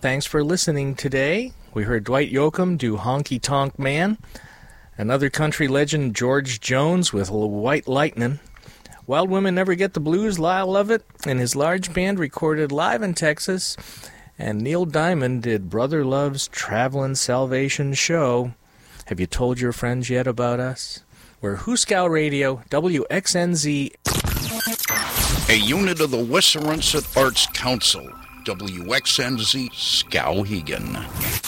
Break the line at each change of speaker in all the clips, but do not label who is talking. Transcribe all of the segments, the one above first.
Thanks for listening today. We heard Dwight Yoakam do Honky Tonk Man, another country legend George Jones with White Lightnin'. Wild Women Never Get the Blues, Lyle Lovett and his large band recorded live in Texas, and Neil Diamond did Brother Love's Travelin' Salvation Show. Have you told your friends yet about us? We're Hooskow Radio, WXNZ.
A unit of the Western Arts Council, WXNZ Skowhegan.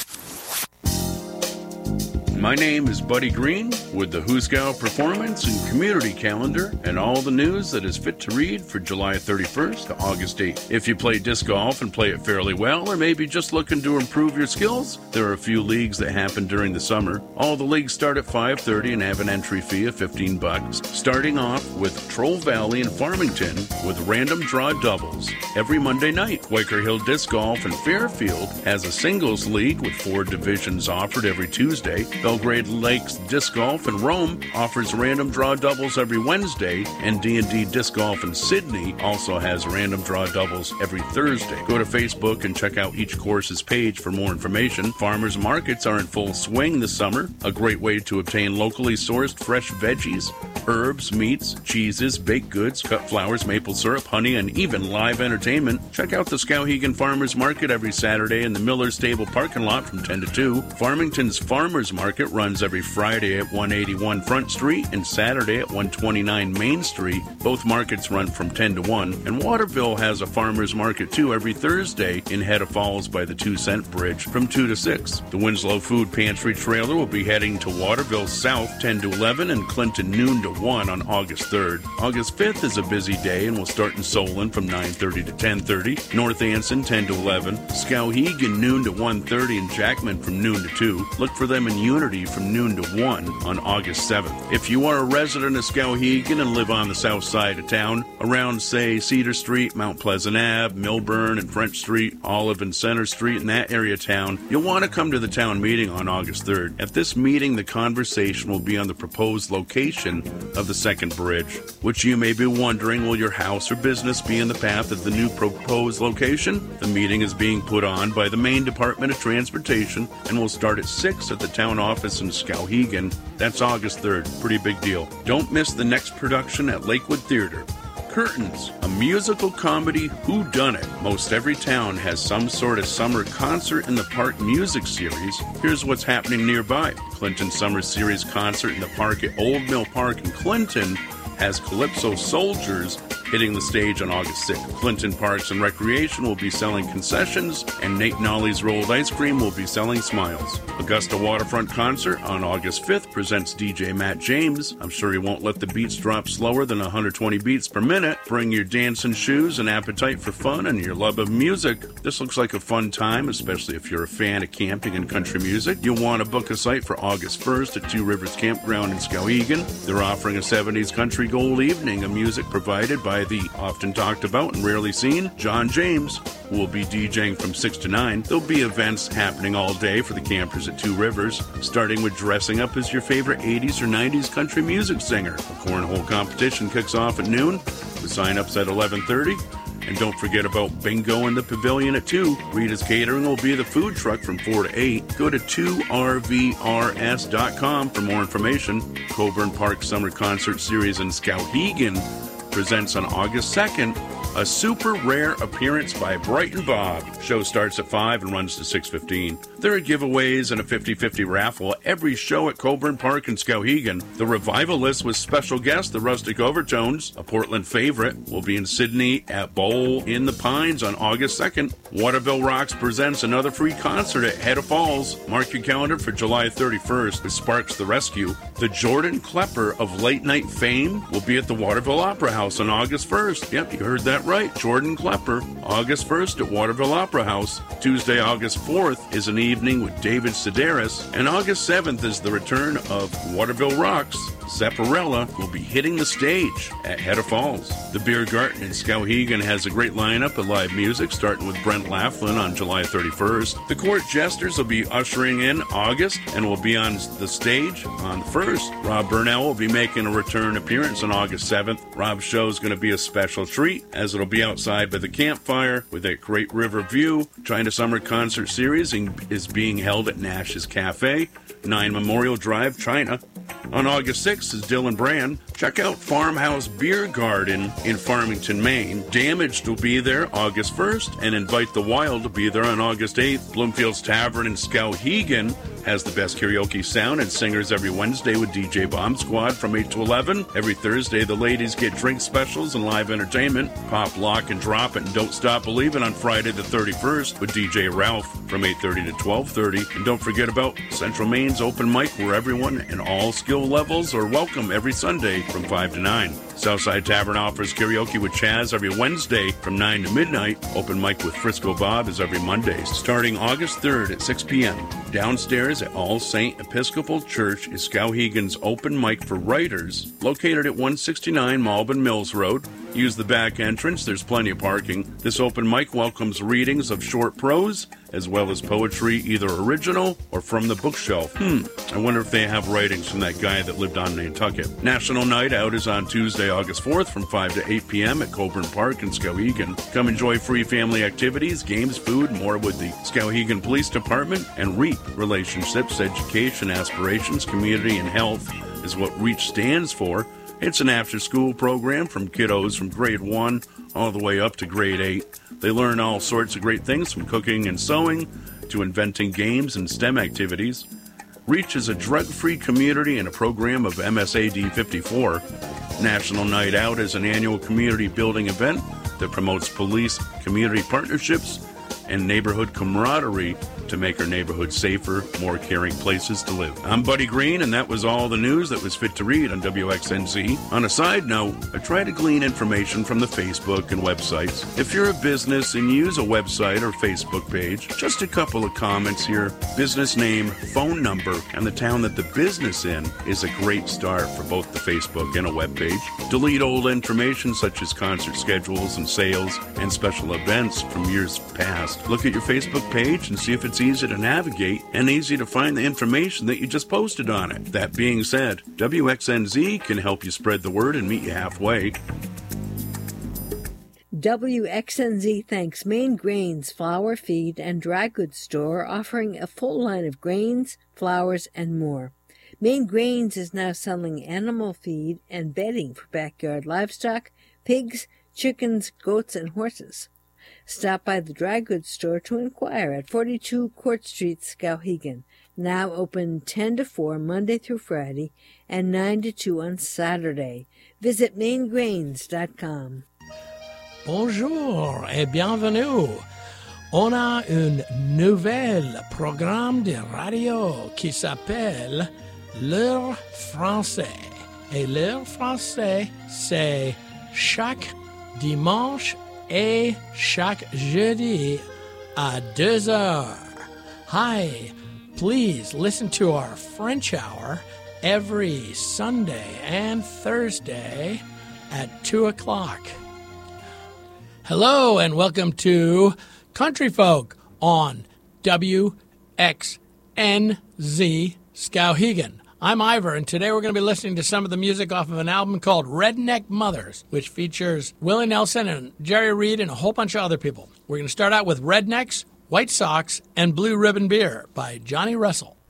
My name is Buddy Green with the Hooskow Performance and Community Calendar and all the news that is fit to read for July 31st to August 8th. If you play disc golf and play it fairly well, or maybe just looking to improve your skills, there are a few leagues that happen during the summer. All the leagues start at $5:30 and have an entry fee of $15. Starting off with Troll Valley and Farmington with random draw doubles every Monday night. Quaker Hill Disc Golf in Fairfield has a singles league with 4 divisions offered every Tuesday. Belgrade Lakes Disc Golf in Rome offers random draw doubles every Wednesday, and D&D Disc Golf in Sydney also has random draw doubles every Thursday. Go to Facebook and check out each course's page for more information. Farmers markets are in full swing this summer, a great way to obtain locally sourced fresh veggies, herbs, meats, cheeses, baked goods, cut flowers, maple syrup, honey, and even live entertainment. Check out the Skowhegan Farmers Market every Saturday in the Miller Stable parking lot from 10 to 2. Farmington's Farmers Market runs every Friday at 181 Front Street and Saturday at 129 Main Street. Both markets run from 10 to 1. And Waterville has a farmer's market too every Thursday in Hedda Falls by the 2 Cent Bridge from 2 to 6. The Winslow Food Pantry trailer will be heading to Waterville South 10 to 11 and Clinton noon to 1 on August 3rd. August 5th is a busy day and will start in Solon from 9:30 to 10:30. North Anson 10 to 11. Skowhegan noon to 1:30 and Jackman from noon to 2. Look for them in Unity from noon to 1 on August 7th. If you are a resident of Skowhegan and live on the south side of town, around, say, Cedar Street, Mount Pleasant Ave, Milburn and French Street, Olive and Center Street, in that area of town, you'll want to come to the town meeting on August 3rd. At this meeting, the conversation will be on the proposed location of the second bridge, which you may be wondering, will your house or business be in the path of the new proposed location? The meeting is being put on by the Maine Department of Transportation and will start at 6 at the town office in Skowhegan. That's August 3rd. Pretty big deal. Don't miss the next production at Lakewood Theater. Curtains, a musical comedy whodunit. Most every town has some sort of summer concert in the park music series. Here's what's happening nearby. Clinton Summer Series concert in the park at Old Mill Park in Clinton has Calypso Soldiers hitting the stage on August 6th. Clinton Parks and Recreation will be selling concessions, and Nate Nolly's Rolled Ice Cream will be selling smiles. Augusta Waterfront Concert on August 5th presents DJ Matt James. I'm sure he won't let the beats drop slower than 120 beats per minute. Bring your dancing shoes and appetite for fun and your love of music. This looks like a fun time, especially if you're a fan of camping and country music. You'll want to book a site for August 1st at Two Rivers Campground in Skowhegan. They're offering a 70s country gold evening of music provided by the often talked about and rarely seen John James, who will be DJing from 6 to 9. There'll be events happening all day for the campers at Two Rivers, starting with dressing up as your favorite 80s or 90s country music singer. A cornhole competition kicks off at noon, with sign-ups at 11:30. And don't forget about bingo in the pavilion at 2. Rita's Catering will be the food truck from 4 to 8. Go to 2rvrs.com for more information. Coburn Park Summer Concert Series in Skowhegan presents on August 2nd a super rare appearance by Brighton Bob. Show starts at 5 and runs to 6:15. There are giveaways and a 50-50 raffle every show at Coburn Park in Skowhegan. The revival list with special guest, the Rustic Overtones, a Portland favorite, will be in Sydney at Bowl in the Pines on August 2nd. Waterville Rocks presents another free concert at Hedda Falls. Mark your calendar for July 31st with Sparks the Rescue. The Jordan Klepper of late night fame will be at the Waterville Opera House on August 1st. Yep, you heard that right. Jordan Klepper, August 1st at Waterville Opera House. Tuesday, August 4th is an evening with David Sedaris, and August 7th is the return of Waterville Rocks. Zapparella will be hitting the stage at Hedda Falls. The Beer Garden in Skowhegan has a great lineup of live music, starting with Brent Laughlin on July 31st. The Court Jesters will be ushering in August and will be on the stage on the 1st. Rob Burnell will be making a return appearance on August 7th. Rob's show is going to be a special treat, as as it'll be outside by the campfire with a great river view. China Summer Concert Series is being held at Nash's Cafe, 9 Memorial Drive, China. On August 6th is Dylan Brand. Check out Farmhouse Beer Garden in Farmington, Maine. Damaged will be there August 1st, and Invite the Wild to be there on August 8th. Bloomfield's Tavern in Skowhegan has the best karaoke sound and singers every Wednesday with DJ Bomb Squad from 8 to 11. Every Thursday, the ladies get drink specials and live entertainment. Pop, Lock, and Drop It and Don't Stop Believin' on Friday the 31st with DJ Ralph from 8:30 to 12:30. And don't forget about Central Maine's open mic, where everyone and all skill levels are welcome every Sunday from 5 to 9. Southside Tavern offers karaoke with Chaz every Wednesday from 9 to midnight. Open mic with Frisco Bob is every Monday, starting August 3rd at 6 p.m. Downstairs at All Saint Episcopal Church is Skowhegan's open mic for writers, located at 169 Malbon Mills Road. Use the back entrance, there's plenty of parking. This open mic welcomes readings of short prose, as well as poetry, either original or from the bookshelf. I wonder if they have writings from that guy that lived on Nantucket. National Night Out is on Tuesday, August 4th from 5 to 8 p.m. at Coburn Park in Skowhegan. Come enjoy free family activities, games, food, and more with the Skowhegan Police Department. And REAP, Relationships, Education, Aspirations, Community, and Health is what REACH stands for. It's an after-school program from kiddos from grade 1 all the way up to grade 8. They learn all sorts of great things, from cooking and sewing to inventing games and STEM activities. REACH is a drug-free community and a program of MSAD 54. National Night Out is an annual community building event that promotes police, community partnerships, and neighborhood camaraderie to make our neighborhood safer, more caring places to live. I'm Buddy Green, and that was all the news that was fit to read on WXNZ. On a side note, I try to glean information from the Facebook and websites. If you're a business and use a website or Facebook page, just a couple of comments here. Business name, phone number, and the town that the business in is a great start for both the Facebook and a web page. Delete old information such as concert schedules and sales and special events from years past. Look at your Facebook page and see if it's easy to navigate and easy to find the information that you just posted on it. That being said, WXNZ can help you spread the word and meet you halfway.
WXNZ thanks Maine Grains Flour, Feed, and Dry Goods Store, offering a full line of grains, flours, and more. Maine Grains is now selling animal feed and bedding for backyard livestock, pigs, chickens, goats, and horses. Stop by the Dry Goods Store to inquire at 42 Court Street, Skowhegan, now open 10 to 4 Monday through Friday and 9 to 2 on Saturday. Visit maingrains.com.
Bonjour et bienvenue. On a un nouvel programme de radio qui s'appelle L'heure français. Et l'heure français, c'est chaque dimanche et chaque jeudi à 2 heures. Hi, please listen to our French hour every Sunday and Thursday at 2 o'clock. Hello and welcome to Country Folk on WXNZ Skowhegan. I'm Ivor, and today we're going to be listening to some of the music off of an album called Redneck Mothers, which features Willie Nelson and Jerry Reed and a whole bunch of other people. We're going to start out with Rednecks, White Sox, and Blue Ribbon Beer by Johnny Russell.